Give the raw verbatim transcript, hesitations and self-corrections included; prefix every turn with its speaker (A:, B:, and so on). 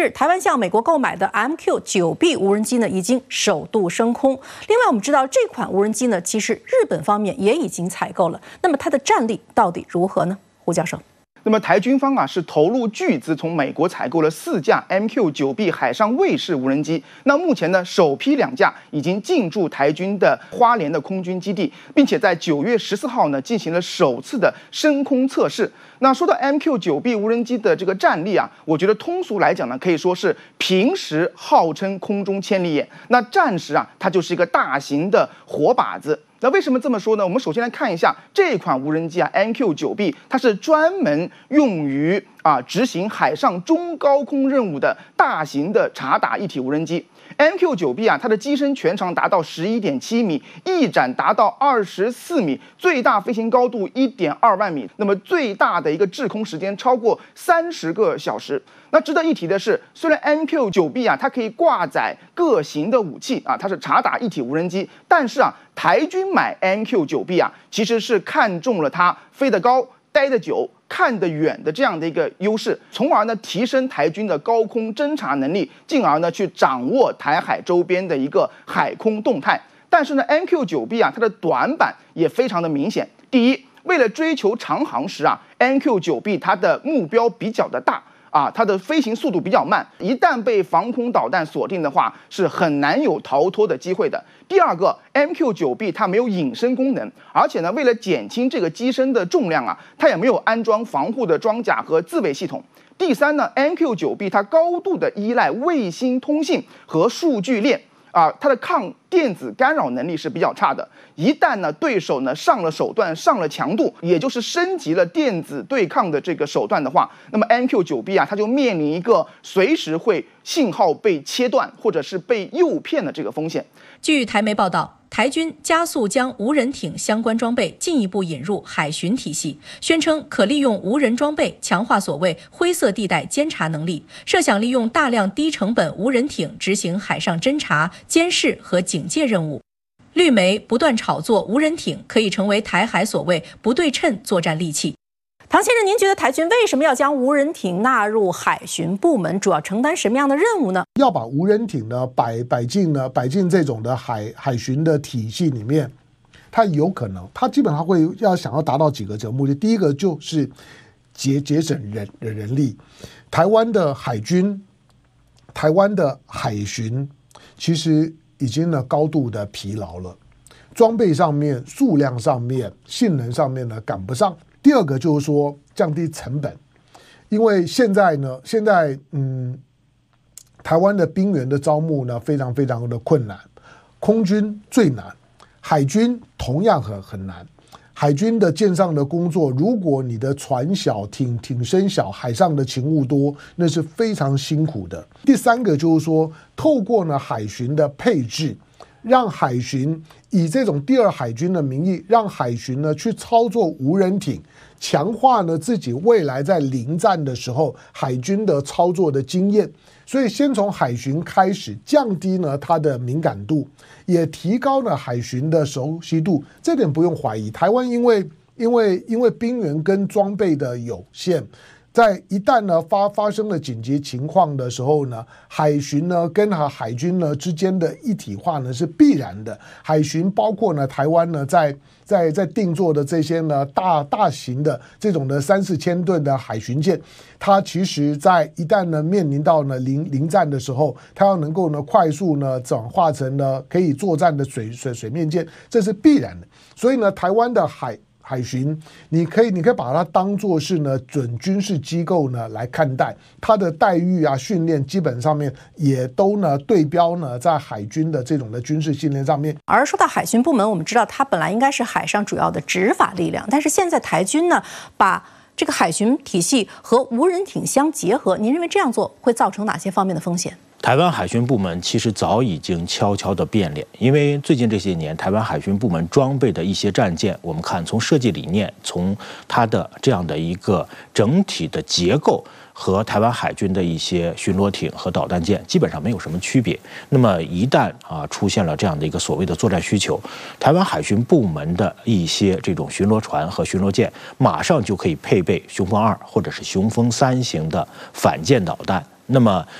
A: 日，台湾向美国购买的 M Q 九 B 无人机呢，已经首度升空。另外，我们知道这款无人机呢，其实日本方面也已经采购了。那么它的战力到底如何呢？胡教授。
B: 那么台军方啊是投入巨资从美国采购了四架 M Q 九 B 海上卫士无人机。那目前呢，首批两架已经进驻台军的花莲的空军基地，并且在九月十四号呢进行了首次的升空测试。那说到 M Q 九 B 无人机的这个战力啊，我觉得通俗来讲呢，可以说是平时号称空中千里眼，那战时啊，它就是一个大型的活靶子。 那为什么这么说呢？我们首先来看一下这款无人机啊 ，M Q 九 B， 它是专门用于啊执行海上中高空任务的大型的察打一体无人机。M Q 九 B 啊，它的机身全长达到 十一点七米，翼展达到二十四米，最大飞行高度 一点二万米，那么最大的一个滞空时间超过三十个小时。 那值得一提的是，虽然 M Q 九 B 啊，它可以挂载各型的武器啊，它是察打一体无人机，但是啊，台军买 M Q 九 B 啊，其实是看中了它飞得高、待得久、看得远的这样的一个优势，从而呢提升台军的高空侦察能力，进而呢去掌握台海周边的一个海空动态。但是呢 ，M Q 九 B 啊，它的短板也非常的明显。第一，为了追求长航时啊 ，M Q 九 B 它的目标比较的大。 啊，它的飞行速度比较慢，一旦被防空导弹锁定的话，是很难有逃脱的机会的。第二个 ，M Q 九 B 它没有隐身功能，而且呢，为了减轻这个机身的重量啊，它也没有安装防护的装甲和自卫系统。第三呢 ，M Q 九 B 它高度的依赖卫星通信和数据链。 啊，它的抗电子干扰能力是比较差的。一旦呢对手呢上了手段、上了强度，也就是升级了电子对抗的这个手段的话，那么 M Q 九 B 啊，它就面临一个随时会信号被切断或者是被诱骗的这个风险。
A: 据台媒报道。 台军加速将无人艇相关装备进一步引入海巡体系，宣称可利用无人装备强化所谓灰色地带监察能力，设想利用大量低成本无人艇执行海上侦察、监视和警戒任务。绿媒不断炒作无人艇可以成为台海所谓不对称作战利器。 唐先生，您觉得台军为什么要将无人艇纳入海巡部门？主要承担什么样的任务呢？
C: 要把无人艇呢摆摆进呢摆进这种的海海巡的体系里面，它有可能，它基本上会要想要达到几个这个目的。第一个就是节节省人人力。台湾的海军、台湾的海巡其实已经呢高度的疲劳了，装备上面、数量上面、性能上面呢赶不上。 第二个就是说降低成本，因为现在呢，现在嗯，台湾的兵员的招募呢非常非常的困难，空军最难，海军同样很很难。海军的舰上的工作，如果你的船小、艇艇身小，海上的勤务多，那是非常辛苦的。第三个就是说，透过呢海巡的配置，让海巡以这种第二海军的名义，让海巡呢去操作无人艇，强化呢自己未来在临战的时候海军的操作的经验。所以先从海巡开始，降低呢它的敏感度，也提高了海巡的熟悉度。这点不用怀疑，台湾因为因为因为兵员跟装备的有限。 在一旦呢发发生了紧急情况的时候呢，海巡呢跟海军呢之间的一体化呢是必然的。海巡包括呢台湾呢在在在定做的这些呢大大型的这种的三四千吨的海巡舰，它其实在一旦呢面临到呢临临战的时候，它要能够呢快速呢转化成呢可以作战的水水水面舰，这是必然的。所以呢，台湾的海。 海巡，你可以，你可以把它当作是呢准军事机构呢来看待，它的待遇啊、训练基本上面也都呢对标呢在海军的这种的军事训练上面。
A: 而说到海巡部门，我们知道它本来应该是海上主要的执法力量，但是现在台军呢把这个海巡体系和无人艇相结合，您认为这样做会造成哪些方面的风险？
D: 台湾海巡部门其实早已经悄悄地变脸，因为最近这些年，台湾海巡部门装备的一些战舰，我们看从设计理念，从它的这样的一个整体的结构和台湾海军的一些巡逻艇和导弹舰基本上没有什么区别。那么一旦啊出现了这样的一个所谓的作战需求，台湾海巡部门的一些这种巡逻船和巡逻舰，马上就可以配备雄风二或者是雄风三型的反舰导弹。 那么